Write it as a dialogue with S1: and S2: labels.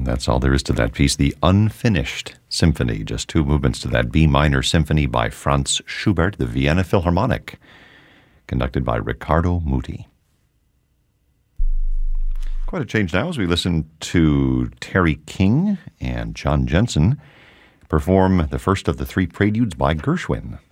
S1: that's all there is to that piece. The Unfinished Symphony, just 2 movements to that B minor symphony by Franz Schubert, the Vienna Philharmonic, conducted by Riccardo Muti. Quite a change now as we listen to Terry King and John Jensen perform the first of the 3 preludes by Gershwin.